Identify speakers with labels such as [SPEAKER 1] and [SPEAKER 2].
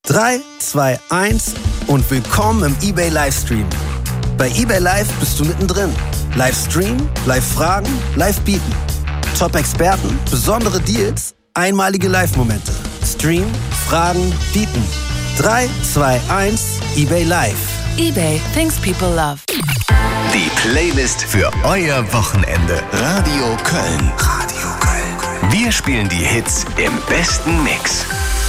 [SPEAKER 1] 3, 2, 1 und willkommen im eBay Livestream. Bei eBay Live bist du mittendrin. Livestream, Live-Fragen, Live-Bieten. Top-Experten, besondere Deals, einmalige Live-Momente. Stream, Fragen, Bieten. 3, 2, 1, eBay Live.
[SPEAKER 2] eBay, things people love.
[SPEAKER 3] Die Playlist für euer Wochenende. Radio Köln. Radio Köln. Wir spielen die Hits im besten Mix.